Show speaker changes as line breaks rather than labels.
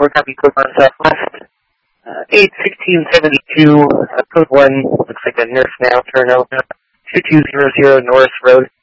4 copy, code 1 Southwest. 81672, code 1, looks like a Nurse Now turnout. 2200 Norris Road.